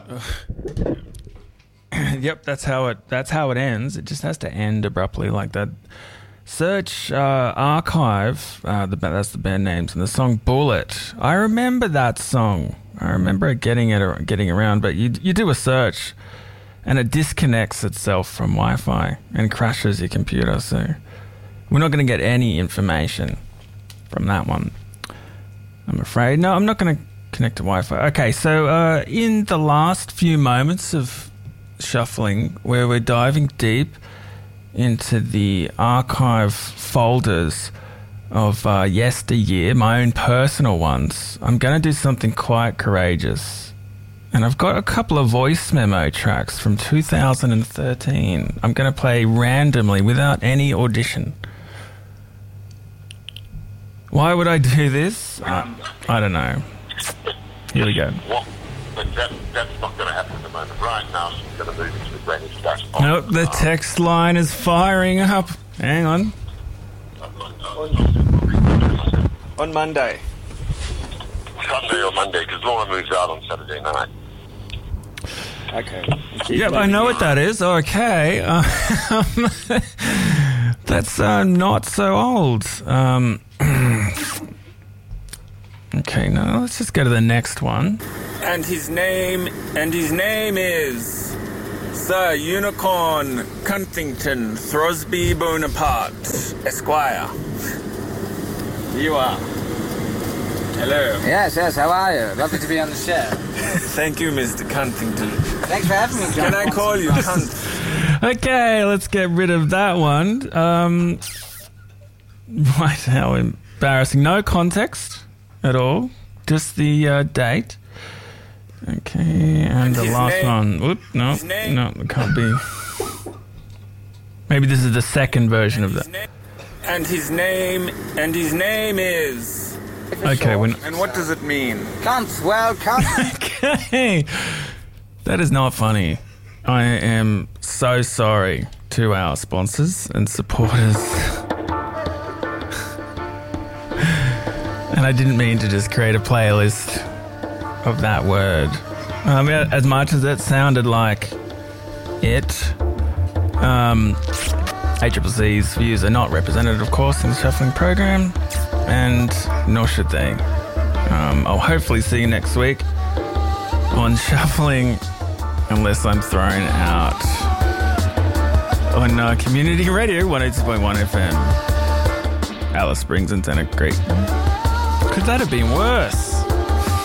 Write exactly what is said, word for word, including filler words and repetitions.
Yep, that's how it. That's how it ends. It just has to end abruptly like that. Search uh, Archive. Uh, the, that's the band names, and the song "Bullet." I remember that song. I remember getting it, getting around. But you you do a search, and it disconnects itself from Wi-Fi and crashes your computer. So we're not going to get any information from that one, I'm afraid. No, I'm not going to connect to Wi-Fi. Okay, so uh, in the last few moments of shuffling, where we're diving deep into the archive folders of uh, yesteryear, my own personal ones, I'm going to do something quite courageous. And I've got a couple of voice memo tracks from two thousand thirteen. I'm going to play randomly without any audition. Why would I do this? Uh, I don't know. Here we go. Well, but that, that's not going to happen at the moment. Right now, she's going to move into the granny stash. Nope, the text line is firing up. Hang on. On Monday. Sunday or Monday, because Laura moves out on Saturday night. Okay. Yep, I know what that is. Okay. Um, that's uh, not so old. Um, okay, now let's just go to the next one. And his name, and his name is Sir Unicorn Cunthington Throsby Bonaparte, Esquire. You are. Hello. Yes, yes, how are you? Lovely to be on the show. Thank you, Mister Cunthington. Thanks for having me, John. Can I call you Cunt? Okay, let's get rid of that one. Um, right, how embarrassing. No context at all. Just the uh, date. Okay, and, and the last name, one. Whoop, no, no, it can't be. Maybe this is the second version and of that. Na- and his name, and his name is... Okay, when and what does it mean? Cunts, well, cunts. Okay, that is not funny. I am so sorry to our sponsors and supporters. And I didn't mean to just create a playlist of that word. Um, as much as it sounded like it, um, A C C C's views are not represented, of course, in the shuffling program, and nor should they. Um, I'll hopefully see you next week on Shuffling, unless I'm thrown out on uh, Community Radio one oh two point one F M. Alice Springs and Tennant Creek. Could that have been worse?